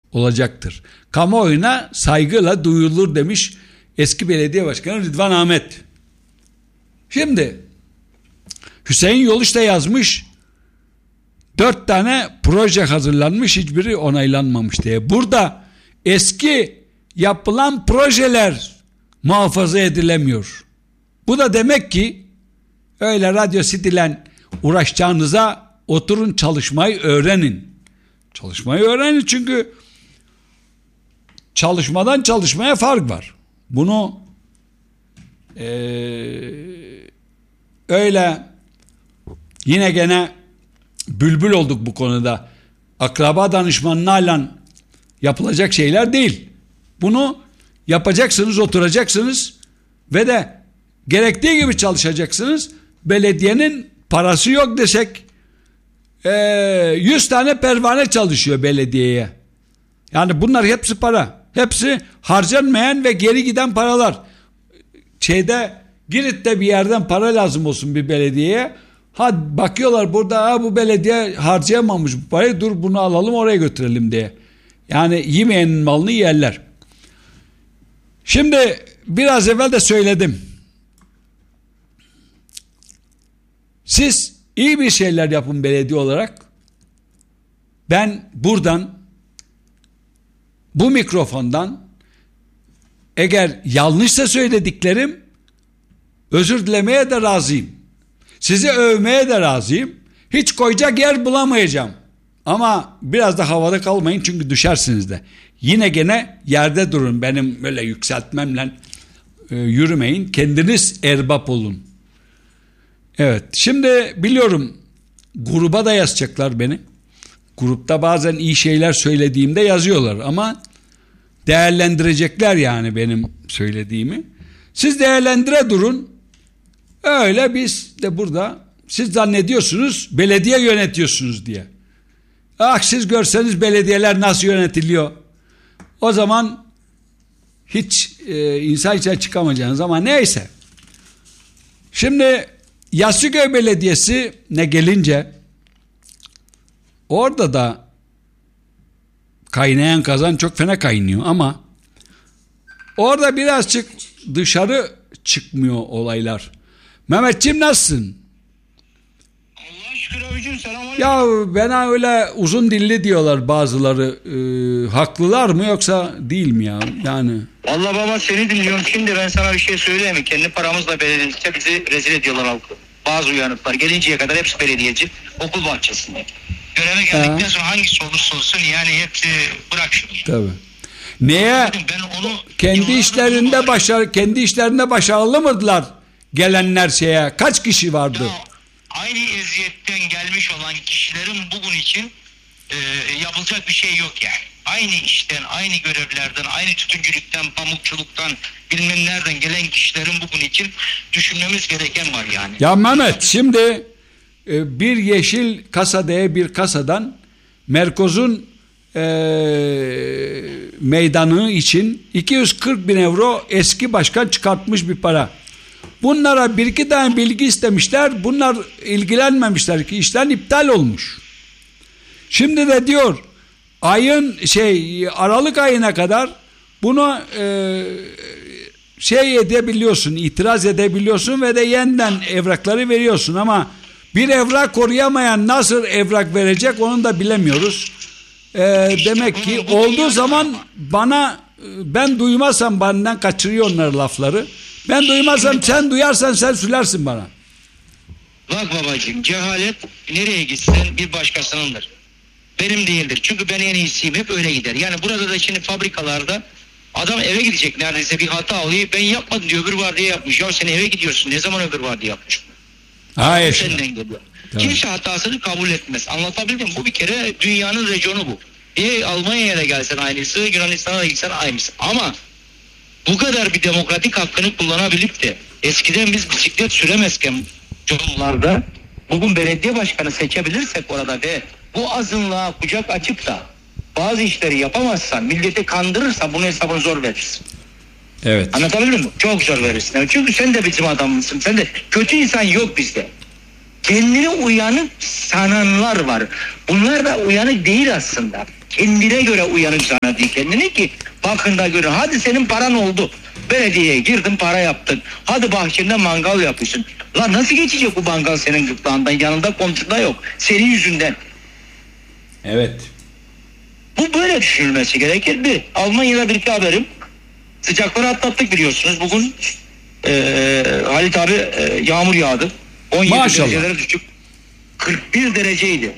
olacaktır. Kamuoyuna saygıyla duyulur demiş eski belediye başkanı Rıdvan Ahmet. Şimdi Hüseyin Yoluç da yazmış, 4 tane proje hazırlanmış, hiçbiri onaylanmamış diye. Burada eski yapılan projeler muhafaza edilemiyor. Bu da demek ki öyle Radyo City'len uğraşacağınıza oturun, çalışmayı öğrenin. Çalışmayı öğrenin, çünkü çalışmadan çalışmaya fark var. Bunu öyle yine gene bülbül olduk bu konuda. Akraba danışmanlarla yapılacak şeyler değil. Bunu yapacaksınız, oturacaksınız ve de gerektiği gibi çalışacaksınız. Belediyenin parası yok desek 100 tane pervane çalışıyor belediyeye. Yani bunlar hepsi para. Hepsi harcanmayan ve geri giden paralar. Girit'te bir yerden para lazım olsun bir belediyeye. Bakıyorlar burada bu belediye harcayamamış bu parayı, dur bunu alalım oraya götürelim diye. Yani yemeyenin malını yerler. Şimdi biraz evvel de söyledim. Siz iyi bir şeyler yapın belediye olarak. Ben buradan, bu mikrofondan, eğer yanlışsa söylediklerim, özür dilemeye de razıyım. Sizi övmeye de razıyım. Hiç koyacak yer bulamayacağım. Ama biraz da havada kalmayın, çünkü düşersiniz de. Yine gene yerde durun. Benim böyle yükseltmemle yürümeyin. Kendiniz erbap olun. Evet. Şimdi biliyorum gruba da yazacaklar beni. Grupta bazen iyi şeyler söylediğimde yazıyorlar ama değerlendirecekler yani benim söylediğimi. Siz değerlendire durun. Öyle biz de burada, siz zannediyorsunuz belediye yönetiyorsunuz diye. Siz görseniz belediyeler nasıl yönetiliyor. O zaman hiç insan içine çıkamayacağınız, ama neyse. Şimdi Yassıköy Belediyesi ne gelince, orada da kaynayan kazan çok fena kaynıyor, ama orada birazcık dışarı çıkmıyor olaylar. Mehmetciğim nasılsın? Allah'a şükür abicim, selamünaleyküm. Ya bana öyle uzun dilli diyorlar bazıları. Haklılar mı yoksa değil mi ya? Yani. Vallahi baba, seni dinliyorum. Şimdi ben sana bir şey söyleyeyim mi? Kendi paramızla belediyelikte bizi rezil ediyorlar halkı. Bazı uyanıklar gelinceye kadar hepsi belediyeci okul bahçesinde. Göreve geldikten sonra hangisi olursa olsun yani hepsi bırak şunu. Tabii. Neye? Ben onu kendi işlerinde başarılı mıdılar gelenler şeye? Kaç kişi vardı? Ya, aynı eziyetten gelmiş olan kişilerin bugün için yapılacak bir şey yok yani. Aynı işten, aynı görevlerden, aynı tütüncülükten, pamukçuluktan, bilmem nereden gelen kişilerin bugün için düşünmemiz gereken var yani. Ya Mehmet, şimdi bir yeşil kasa diye bir kasadan Merkoz'un meydanı için 240 bin euro eski başkan çıkartmış bir para. Bunlara bir iki tane bilgi istemişler. Bunlar ilgilenmemişler ki işten iptal olmuş. Şimdi de diyor Aralık ayına kadar bunu edebiliyorsun, itiraz edebiliyorsun ve de yeniden evrakları veriyorsun, ama bir evrak koruyamayan nasıl evrak verecek onu da bilemiyoruz. Demek ki olduğu zaman ben duymazsam benden kaçırıyor onlar lafları. Ben duymazsam sen duyarsan sen söylersin bana. Bak babacığım, cehalet nereye gitsen bir başkasınındır. Benim değildir. Çünkü ben en iyisiyim. Hep öyle gider. Yani burada da şimdi fabrikalarda adam eve gidecek, neredeyse bir hata alıyor. Ben yapmadım diyor, öbür vardiya yapmış. Ya sen eve gidiyorsun. Ne zaman öbür vardiya yapmış? Hayır. Senden geliyor. Tamam. Kimse hatasını kabul etmez. Anlatabildim mi? Bu bir kere dünyanın rejonu bu. Almanya'ya da gelsen aynısı, Yunanistan'a da gitsen aynısı. Ama bu kadar bir demokratik hakkını kullanabilip de eskiden biz bisiklet süremezken yollarda bugün belediye başkanı seçebilirsek orada ve bu azınlığa kucak açıp da bazı işleri yapamazsan, milleti kandırırsan bunun hesabını zor verirsin. Evet. Anlatabildim mi? Çok zor verirsin. Yani çünkü sen de bizim adamımsın. Sen de kötü insan yok bizde. Kendini uyanık sananlar var. Bunlar da uyanık değil aslında. kendine göre uyanık zannediyor kendini ki bakın da görün. Hadi senin paran oldu. Belediyeye girdin, para yaptın. Hadi bahçende mangal yapıyorsun. Lan nasıl geçecek bu mangal senin gırtlağından? Yanında komşunda yok. Senin yüzünden. Evet. Bu böyle düşünülmesi gerekir. Bir, Almanya'da bir iki haberim. Sıcakları atlattık biliyorsunuz. Bugün Halit abi yağmur yağdı. 17 Maşallah. derecelere düştük. 41 dereceydi.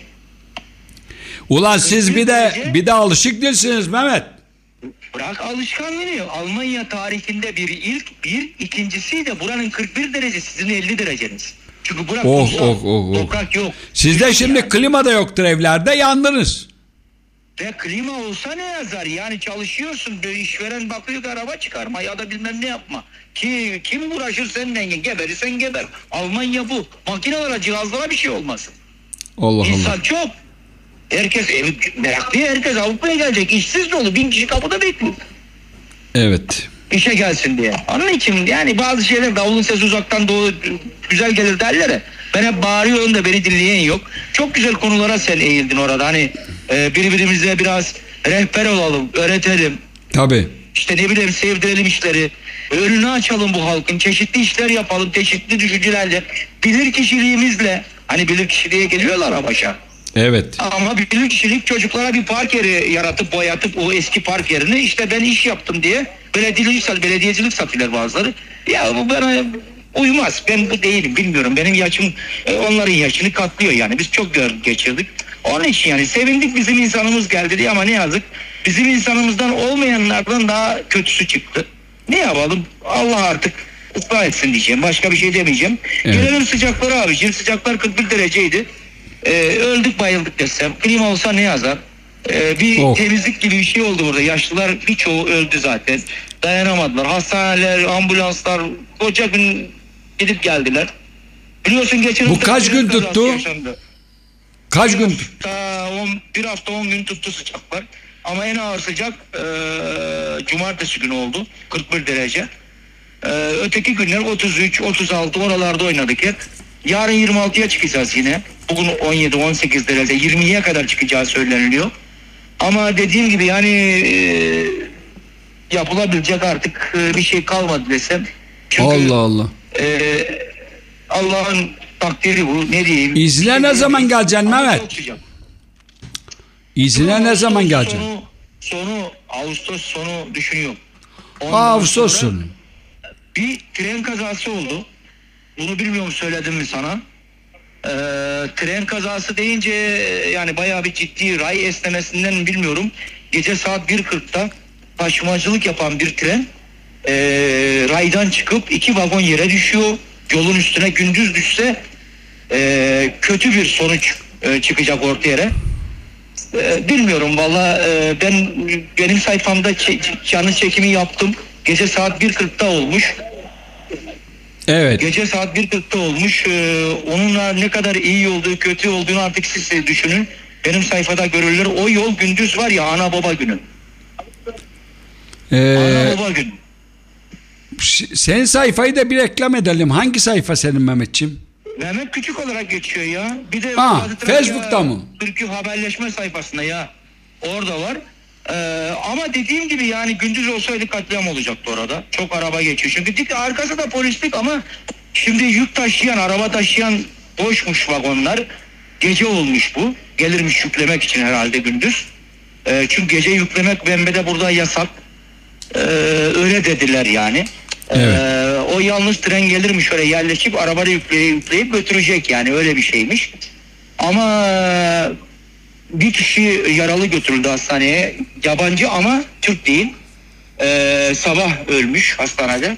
Ulan siz bir de alışık değilsiniz Mehmet. Bırak alışkanlığı. Almanya tarihinde bir ilk, ikincisi de buranın 41 derece, sizin 50 dereceniz. Çünkü bırak toprak yok. Sizde şimdi yani. Klima da yoktur evlerde, yandınız. Ve klima olsa ne yazar? Yani çalışıyorsun, işveren bakıyor ki araba çıkarma ya da bilmem ne yapma. Ki kim uğraşır seninle, geberirsen geber. Almanya bu. Makinelere, cihazlara bir şey olmasın. Allah İnsan Allah. çok. Herkes meraklı, herkes Avrupa'ya gelecek. İşsiz dolu, 1000 kişi kapıda bekliyor. Evet. İşe gelsin diye. Onun için yani bazı şeyler, davulun sesi uzaktan doğu güzel gelir derler ya. Ben hep bağırıyorum da beni dinleyen yok. Çok güzel konulara sen eğildin orada. Hani birbirimize biraz rehber olalım, öğretelim. Tabii. İşte ne bileyim, sevdirelim işleri. Önünü açalım bu halkın. Çeşitli işler yapalım, çeşitli düşüncelerle. Bilir kişiliğimizle. Hani bilir kişiliğe geliyorlar ha başa. Evet. Ama bilir kişilik çocuklara bir park yeri yaratıp boyatıp o eski park yerini işte ben iş yaptım diye belediyecilik satıyorlar bazıları. Ya bu bana uymaz. Ben bu değilim, bilmiyorum. Benim yaşım onların yaşını katlıyor yani. Biz çok geçirdik. Onun için yani sevindik, bizim insanımız geldi diye, ama ne yazık bizim insanımızdan olmayanlardan daha kötüsü çıktı. Ne yapalım? Allah artık ıslah etsin diyeceğim. Başka bir şey demeyeceğim. Evet. Gelelim sıcaklara abiciğim. Sıcaklar 41 dereceydi. Öldük bayıldık desem. Klima olsa ne yazar? Bir temizlik gibi bir şey oldu burada. Yaşlılar birçoğu öldü zaten. Dayanamadılar. Hastaneler, ambulanslar koca gün gidip geldiler. Biliyorsun geçen bu kaç gün tuttu? Kaç gün? Bir hafta 10 gün tuttu sıcaklar. Ama en ağır sıcak cumartesi günü oldu. 41 derece. Öteki günler 33, 36 oralarda oynadık hep. Yarın 26'ya çıkacağız yine. Bugün 17, 18 derece, 20'ye kadar çıkacağı söyleniliyor. Ama dediğim gibi yani yapılabilecek artık bir şey kalmadı desem. Çünkü, Allah Allah. Allah'ın takdiri bu. Ne diyeyim? İzle ne zaman geleceksin Mehmet? İzle ne zaman geleceksin? Sonu Ağustos sonu düşünüyorum. Ağustos sonu. Bir tren kazası oldu. Bunu bilmiyorum, söyledim mi sana? Tren kazası deyince yani bayağı bir ciddi, ray esnemesinden bilmiyorum. Gece saat 1.40'da taşımacılık yapan bir tren raydan çıkıp 2 vagon yere düşüyor. Yolun üstüne gündüz düşse kötü bir sonuç çıkacak ortaya. Bilmiyorum valla, benim sayfamda canlı çekimi yaptım. Gece saat 1.40'da olmuş. Evet. Gece saat 1.40'da olmuş. Onunla ne kadar iyi olduğu, kötü olduğunu artık siz düşünün. Benim sayfada görülür. O yol gündüz var ya, ana baba günü. Ana baba günü. Senin sayfayı da bir reklam edelim. Hangi sayfa senin Mehmetciğim? Mehmet Küçük olarak geçiyor ya. Bir de Facebook'ta mı? Türkiye haberleşme sayfasında ya. Orada var. Ama dediğim gibi yani gündüz olsaydı katliam olacaktı orada. Çok araba geçiyor. Çünkü arkası da polislik, ama şimdi yük taşıyan, araba taşıyan boşmuş vagonlar. Gece olmuş bu. Gelirmiş yüklemek için herhalde gündüz. Çünkü gece yüklemek Bembe'de burada yasak. Öyle dediler yani. Evet. O yalnız tren gelirmiş, şöyle yerleşip arabayı yükleyip götürecek yani, öyle bir şeymiş. Ama bir kişi yaralı götürüldü hastaneye. Yabancı ama Türk değil. Sabah ölmüş hastanede.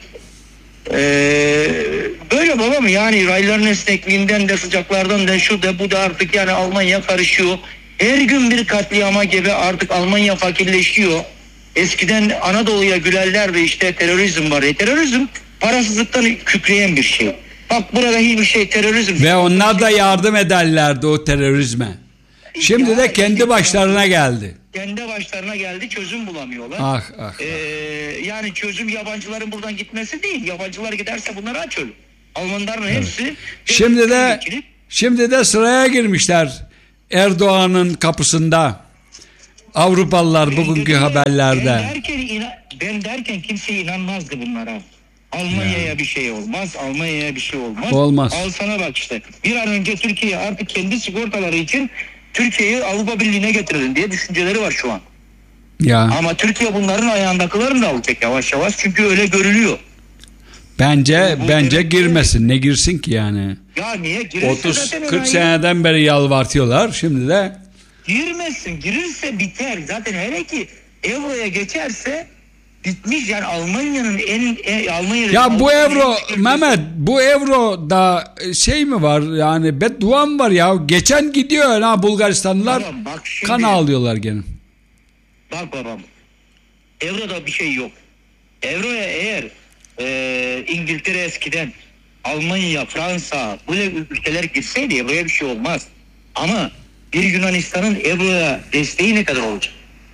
Böyle babam yani rayların esnekliğinden de sıcaklardan da şu da bu da artık yani Almanya karışıyor. Her gün bir katliama gibi artık Almanya fakirleşiyor. Eskiden Anadolu'ya gülerlerdi, işte terörizm var. Terörizm parasızlıktan kükreyen bir şey. Bak burada hiçbir şey terörizm. Ve onlar da yardım ederlerdi o terörizme. Şimdi ya, de kendi başlarına geldi. Kendi başlarına geldi, çözüm bulamıyorlar. Ah. Yani çözüm yabancıların buradan gitmesi değil. Yabancılar giderse bunları aç ölür. Almanların hepsi. Şimdi de sıraya girmişler Erdoğan'ın kapısında. Avrupalılar bugünkü haberlerde. Ben derken kimse inanmazdı bunlara. Almanya'ya bir şey olmaz, Almanya'ya bir şey olmaz. Olmaz. Al sana bak işte. Bir an önce Türkiye artık kendi sigortaları için Türkiye'yi Avrupa Birliği'ne getirelim diye düşünceleri var şu an. Ya. Ama Türkiye bunların ayağındakilerini de alacak yavaş yavaş, çünkü öyle görülüyor. Bence girmesin. Ne girsin ki yani? Ya niye girerse 30-40 seneden beri yalvartıyorlar. Şimdi de girmesin. Girirse biter. Zaten hele ki Euro'ya geçerse bitmiş. Yani Almanya'nın ya bu euro Mehmet, bu euro da şey mi var yani, beddua mı var ya? Geçen gidiyor ha Bulgaristanlılar, tamam, bak şimdi, kan ağlıyorlar gene. Bak babam, Euro'da bir şey yok. Euro'ya eğer İngiltere eskiden, Almanya, Fransa böyle ülkeler girseydi Euro'ya bir şey olmaz. Ama bir Yunanistan'ın Euro'ya desteği ne kadar olacak?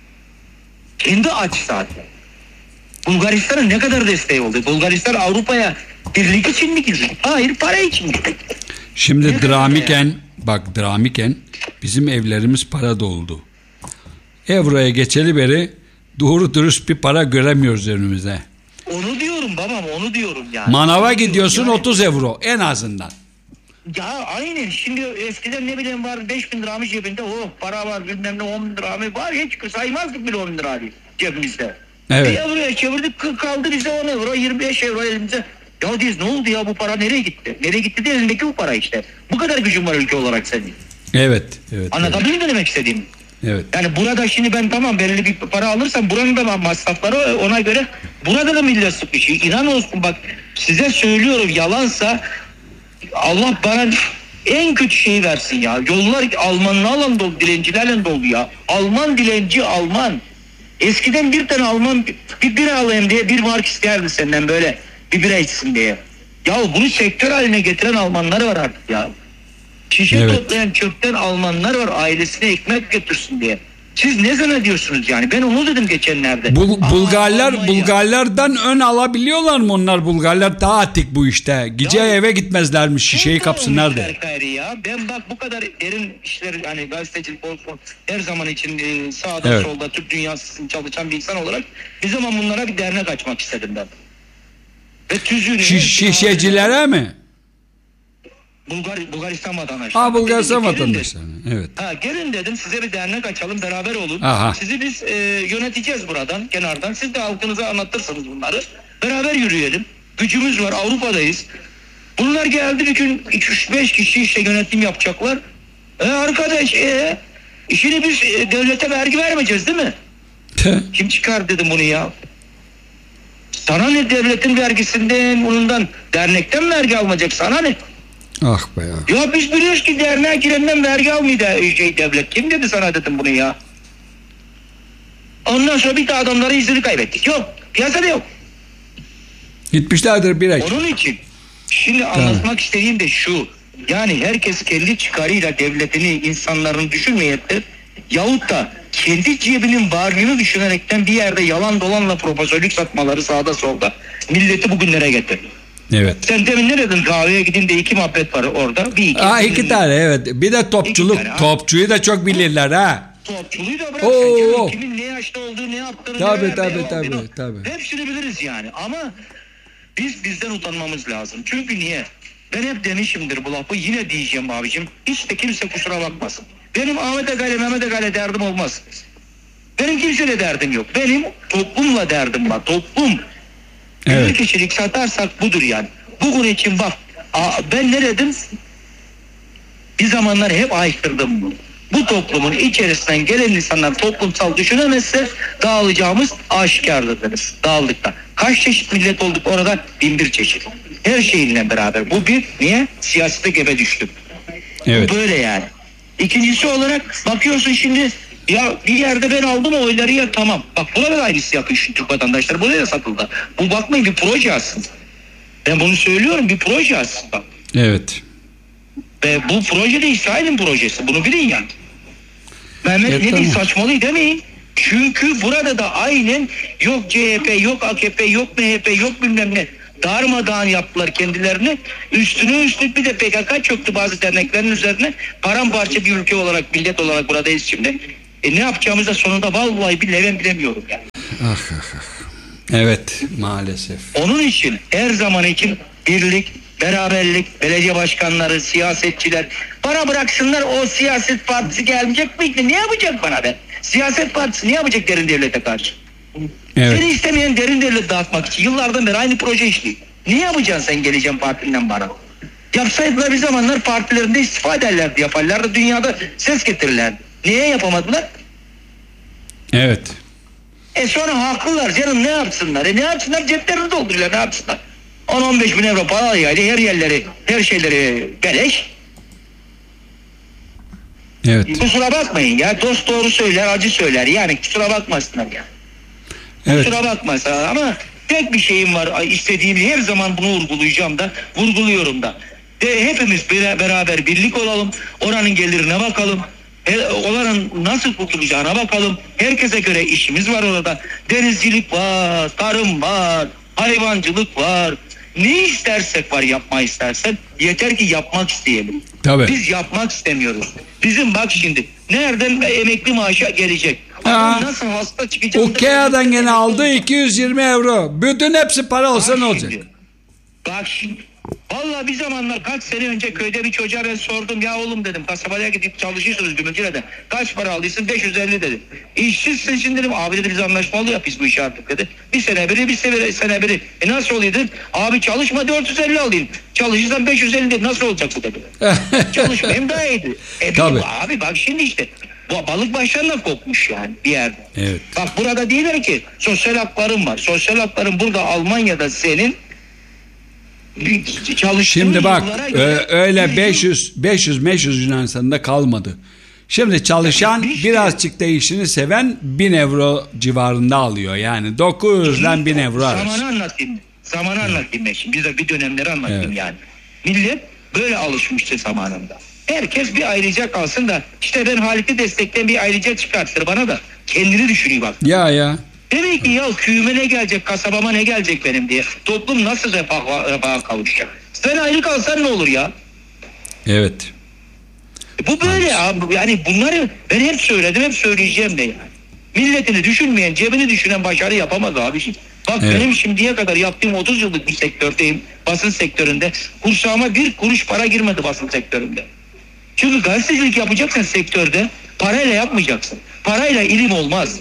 Kendi aç zaten. Bulgaristan'ın ne kadar desteği oldu? Bulgaristan Avrupa'ya birlik için mi girdi? Hayır, para için girdi. Şimdi dramiken bizim evlerimiz para doldu. Euro'ya geçeli beri doğru dürüst bir para göremiyoruz önümüze. Onu diyorum babam, onu diyorum yani. Manava gidiyorsun yani, 30 euro en azından. Ya aynen, şimdi eskiden ne bileyim var 5.000 liramı cebinde, para var bilmem ne, 10 liramı var, hiç saymazdık bile 10 lirayı cebimizde. Evet. Euro'ya çevirdik, kaldı bize 10 euro 25 euro elimize. Ya diyoruz, ne oldu ya, bu para nereye gitti? Nereye gitti de elindeki bu para işte. Bu kadar gücüm var ülke olarak senin. Evet. Anlatabildim mi demek istediğimi? Evet. Yani burada şimdi ben tamam belirli bir para alırsam buranın da masrafları ona göre, burada da millet sıkışıyor. İnan olsun bak, size söylüyorum, yalansa Allah bana en kötü şeyi versin ya. Yollar Almanlarla dolu, dilencilerle dolu ya. Alman dilenci, Alman. Eskiden bir tane Alman bir bira alayım diye bir mark isterdi senden, böyle bir bira içsin diye. Ya bunu sektör haline getiren Almanlar var artık ya. Şişe toplayan çöpten Almanlar var, ailesine ekmek götürsün diye. Siz ne zannediyorsunuz yani? Ben onu dedim geçenlerde. Bulgarlardan ön alabiliyorlar mı onlar? Bulgarlar daha atik bu işte. Gece ya, eve gitmezlermiş, şişeyi kapsınlar diye. Ya. Ben bak bu kadar derin işler, hani gazetecilik her zaman için sağda solda Türk dünyası için çalışan bir insan olarak bir zaman bunlara bir dernek açmak istedim ben. Ve şişecilere mi? Bulgaristan vatandaşları. Bulgaristan vatandaşları. Evet. Gelin dedim, size bir dernek açalım, beraber olun. Sizi biz yöneteceğiz buradan, kenardan. Siz de halkınıza anlatırsınız bunları. Beraber yürüyelim. Gücümüz var, Avrupa'dayız. Bunlar geldi, bir gün 3-5 kişi işte yönetim yapacaklar. Arkadaş işini biz devlete vergi vermeyeceğiz değil mi? Kim çıkar dedim bunu ya. Sana ne devletin vergisinden, bundan, dernekten vergi almayacak, sana ne? Ah be ya. Ya biz biliyoruz ki derneğe girenden vergi almıyor devlet. Kim dedi sana dedim bunu ya? Ondan sonra bir de adamları izini kaybettik. Yok. Piyasada yok. Gitmişlerdir bir ay. Onun için şimdi anlatmak istediğim de şu. Yani herkes kendi çıkarıyla devletini, insanların düşünmeyecektir. Yahut da kendi cebinin varlığını düşünerekten bir yerde yalan dolanla profesörlük satmaları sağda solda milleti bugünlere getirdi. Evet. Sen demin ne dedin, kahveye gidin de 2 muhabbet var orada. İki tane evet. Bir de topçuluk. Topçuyu da çok bilirler ha. Topçuluğu da bırak sen, kimin ne yaşta olduğu, ne yaptığını, tabii. Hepsini biliriz yani, ama bizden utanmamız lazım. Çünkü niye? Ben hep demişimdir bu lafı, yine diyeceğim abicim. Hiç de kimse kusura bakmasın. Benim Ahmet'e gale, Mehmet'e gale derdim olmaz. Benim kimseyle derdim yok. Benim toplumla derdim var. Toplum. Evet. Bir kişilik satarsak budur yani. Bugün için bak, ben ne dedim? Bir zamanlar hep aykırdım bunu. Bu toplumun içerisinden gelen insanlar toplumsal düşünemezse dağılacağımız aşikardır deriz. Dağıldık da. Kaç çeşit millet olduk orada? 1001 çeşit. Her şeyinle beraber. Bu bir, niye? Siyasete gebe düştük. Evet. Bu böyle yani. İkincisi olarak bakıyorsun şimdi, ya bir yerde ben aldım o oyları, ya tamam. Bak burada da aynısı yapıyor şu Türk vatandaşları. Buraya da satıldı. Bu bakmayın bir proje aslında. Ben bunu söylüyorum, bir proje aslında. Evet. Ve bu proje de İsrail'in projesi. Bunu bilin yani. Mehmet ne diye saçmalığı demeyin. Çünkü burada da aynen yok CHP, yok AKP, yok MHP, yok bilmem ne. Darmadağın yaptılar kendilerini. Üstüne üstlük bir de PKK çöktü bazı derneklerin üzerine. Paramparça bir ülke olarak, millet olarak buradayız şimdi. Ne yapacağımızı da sonunda vallahi billahi ben bilemiyorum yani. Evet, maalesef. Onun için her zaman için birlik, beraberlik, belediye başkanları, siyasetçiler bana bıraksınlar, o siyaset partisi gelmeyecek miydi? Ne yapacak bana ben? Siyaset partisi ne yapacak derin devlete karşı? Evet. Seni istemeyen derin devlet dağıtmak için yıllardan beri aynı proje işliyor. Ne yapacaksın sen geleceğin partinden bana? Yapsaydılar bir zamanlar partilerinde istifa ederlerdi, yaparlardı, dünyada ses getirirlerdi. Niye yapamadılar? Evet. Sonra haklılar canım, ne yapsınlar? Ne yapsınlar? Ceplerini dolduruyorlar, ne yapsınlar? 10-15 bin euro para alıyor, her yerleri, her şeyleri beleş. Evet. Kusura bakmayın ya, dost doğru söyler, acı söyler, yani kusura bakmasınlar ya. Evet. Kusura bakmasın ama tek bir şeyim var, istediğim, her zaman bunu vurgulayacağım da, vurguluyorum da. Hepimiz beraber birlik olalım, oranın gelirine bakalım. Oranın nasıl kurtulacağına bakalım. Herkese göre işimiz var orada. Denizcilik var, tarım var, hayvancılık var. Ne istersek var, yapma istersen. Yeter ki yapmak isteyelim. Tabii. Biz yapmak istemiyoruz. Bizim bak şimdi nereden emekli maaşa gelecek? Nasıl hasta çıkacak? Ukea'dan gene aldı 220 euro. Bütün hepsi para olsa ne olacak? Bak şimdi. Vallahi bir zamanlar kaç sene önce köyde bir çocuğa ben sordum, ya oğlum dedim, kasabaya gidip çalışıyorsunuz Gümülcine'de, kaç para alıyorsun? 550 dedi. İşsizsin şimdi dedim. Abi dedi, biz anlaşmalı yap biz bu işi artık dedi. Bir sene biri. Nasıl oluyor dedim. Abi çalışma 450 alayım. Çalışırsan 550 dedi. Nasıl olacak bu dedi. Çalışmayayım daha iyiydi. Tabii. Abi bak şimdi işte. Bu balık başlarına kopmuş yani bir yerde. Evet. Bak burada diyorlar ki sosyal hakların var. Sosyal hakların burada Almanya'da senin şimdi bak öyle 500 Yunanistan'da kalmadı. Şimdi çalışan birazcık da işini seven 1000 euro civarında alıyor. Yani 900'den 1000 euro arası. Zamanı anlatayım ben şimdi. Bir dönemleri anlatayım yani. Millet böyle alışmıştı zamanında. Herkes bir ayrıca kalsın da işte ben Halit'i destekleyen bir ayrıca çıkarttır bana da. Kendini düşünüyor bak. Ya. Demek ki ya köyüme ne gelecek, kasabama ne gelecek benim diye. Toplum nasıl refaha kavuşacak? Sen ayrı kalsan ne olur ya? Evet. Bu böyle abi. Yani bunları ben hep söyledim, hep söyleyeceğim de yani. Milletini düşünmeyen, cebini düşünen başarı yapamaz abi. Bak benim şimdiye kadar yaptığım 30 yıllık bir sektördeyim. Basın sektöründe. Kursağıma bir kuruş para girmedi basın sektöründe. Çünkü gazetecilik yapacaksan sektörde parayla yapmayacaksın. Parayla ilim olmaz.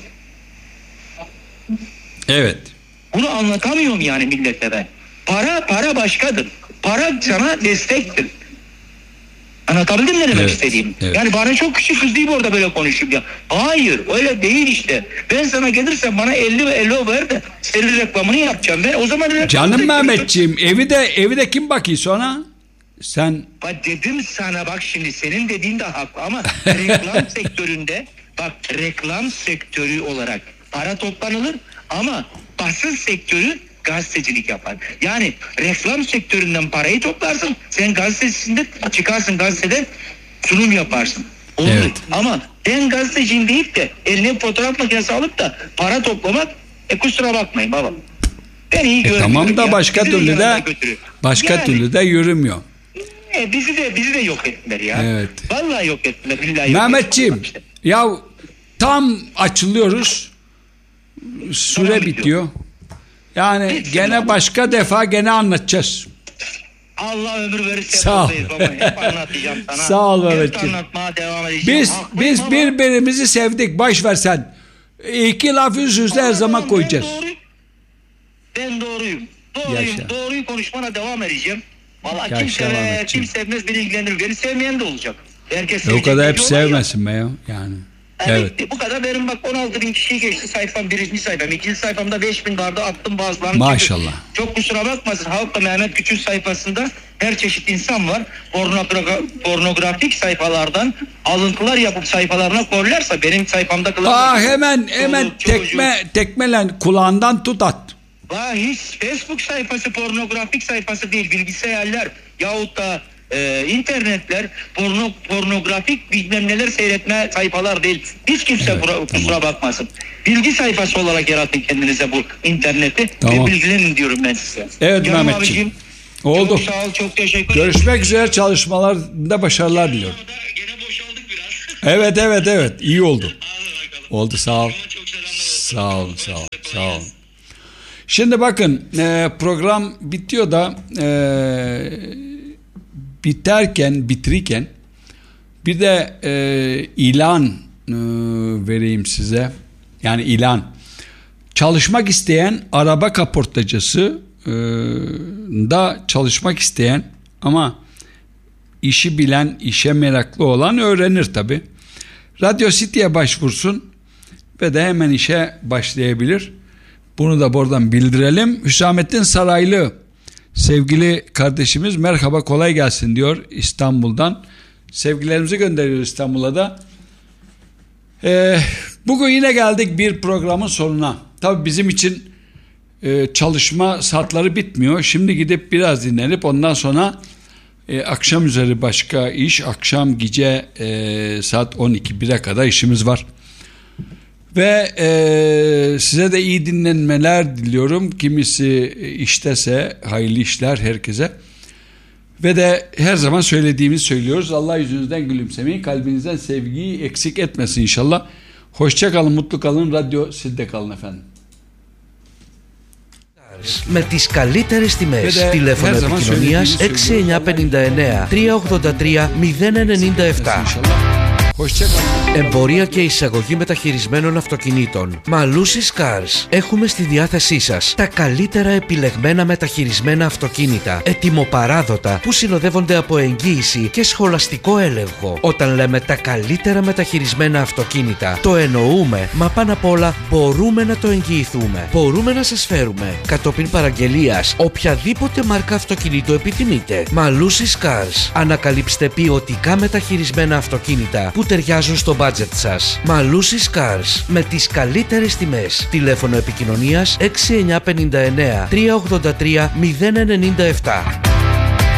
Evet. Bunu anlatamıyorum yani millete ben. Para başkadır. Para sana destektir. Anlatabildim mi ne demek istediğimi? Evet. Yani bana çok küçük kız değil mi orada böyle konuşayım ya. Hayır öyle değil işte. Ben sana gelirsen bana 50 ver de senin reklamını yapacağım. Ben o zaman canım Mehmetciğim evi de kim bakıyor sonra? Sen. Bak dedim sana, bak şimdi senin dediğin de haklı ama reklam sektörü olarak para toplanılır ama basın sektörü gazetecilik yapar. Yani reklam sektöründen parayı toplarsın, sen gazetesinde çıkarsın, gazetede sunum yaparsın. Olur. Evet. Ama ben gazeteciyim deyip de eline fotoğraf makinesi alıp da para toplamak kusura bakmayın baba. Ben iyi görmüyorum. Tamam da başka türlü de yürümüyor. Bizi de yok ettiler ya. Evet. Vallahi yok ettiler. Billahi Mehmetciğim işte. Ya tam açılıyoruz. Süre bitiyor. Yani gene başka defa anlatacağız. Allah ömür verirse sağ ol. Hep anlatacağım sana. Sağ ol Mehmetciğim. Anlatmaya devam edeceğim. Biz birbirimizi sevdik. Baş ver sen. İki laf üst üste her zaman koyacağız. Ben doğruyum. Doğruyu konuşmana devam edeceğim. Vallahi kim sevmez beni ilgilendirir. Beni sevmeyen de olacak. Herkes o kadar hep sevmesin be ya. Yani. Evet. Bu kadar. Benim bak 16.000 kişiyi geçti sayfam, birinci sayfam. İkinci sayfamda 5.000 vardı, attım bazılarını. Maşallah. Çok kusura bakmasın. Halkla Mehmet Küçük sayfasında her çeşit insan var. Pornografik sayfalardan alıntılar yapıp sayfalarına koyarlarsa benim sayfamda hemen tekmelen kulağından tut at. Hiç Facebook sayfası pornografik sayfası değil. Bilgisayarlar yahut da internetler pornografik bilmem neler seyretme sayfalar değil. Hiç kimse kusura bakmasın. Bilgi sayfası olarak yaratın kendinize bu interneti ve bilgilenin diyorum ben size. Evet Mehmetciğim. Oldu. Çok sağ ol, çok teşekkür ederim. Görüşmek üzere, çalışmalarda başarılar diliyorum. Gene boşaldık biraz. Evet, iyi oldu. Oldu, sağ ol. Çok selamlar olsun. Sağ olun, sağ olun, sağ olun. Şimdi bakın, program bitiyor da bitirirken bir de ilan vereyim size. Yani ilan. Çalışmak isteyen araba kaportacısı da çalışmak isteyen ama işi bilen, işe meraklı olan öğrenir tabii. Radyo City'ye başvursun ve de hemen işe başlayabilir. Bunu da buradan bildirelim. Hüsamettin Saraylı sevgili kardeşimiz merhaba, kolay gelsin diyor İstanbul'dan. Sevgilerimizi gönderiyoruz İstanbul'a da. Bugün yine geldik bir programın sonuna. Tabii bizim için çalışma saatleri bitmiyor. Şimdi gidip biraz dinlenip ondan sonra akşam üzeri başka iş, akşam gece saat 12-1'e kadar işimiz var. Ve size de iyi dinlenmeler diliyorum. Kimisi iştese hayırlı işler herkese. Ve de her zaman söylediğimizi söylüyoruz. Allah yüzünüzden gülümsemeyi, kalbinizden sevgiyi eksik etmesin inşallah. Hoşça kalın, mutlu kalın. Radyo Sid'de kalın efendim. Με τις καλύτερες τιμές. Τηλέφωνο επικοινωνίας 6959 383 097. Εμπορία και εισαγωγή μεταχειρισμένων αυτοκινήτων. Malusis Cars. Έχουμε στη διάθεσή σας τα καλύτερα επιλεγμένα μεταχειρισμένα αυτοκίνητα, ετοιμοπαράδοτα, που συνοδεύονται από εγγύηση και σχολαστικό έλεγχο. Όταν λέμε τα καλύτερα μεταχειρισμένα αυτοκίνητα, το εννοούμε, μα πάνω απ' όλα μπορούμε να το εγγυηθούμε. Μπορούμε να σας φέρουμε κατόπιν παραγγελίας οποιαδήποτε μάρκα αυτοκινήτου επιθυμείτε. Malusis Cars. Ανακαλύψτε ποιοτικά μεταχειρισμένα αυτοκίνητα που ταιριάζουν στο budget σας. Malusis Cars. Με τις καλύτερες τιμές. Τηλέφωνο επικοινωνίας 6959 383 097.